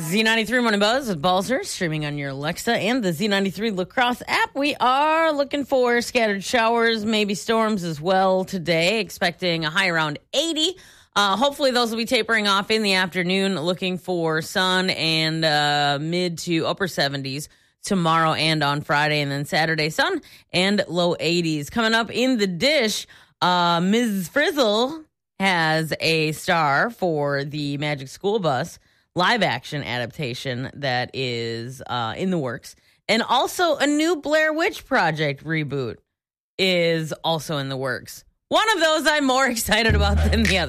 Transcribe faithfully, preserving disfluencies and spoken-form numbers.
Z ninety-three Morning Buzz with Balzer, streaming on your Alexa and the Z ninety-three Lacrosse app. We are looking for scattered showers, maybe storms as well today, expecting a high around eighty. Uh, hopefully those will be tapering off in the afternoon, looking for sun and uh, mid to upper seventies tomorrow and on Friday, and then Saturday sun and low eighties. Coming up in the dish, uh, Miz Frizzle has a star for the Magic School Bus live action adaptation that is uh, in the works. And also a new Blair Witch Project reboot is also in the works. One of those I'm more excited about than the other.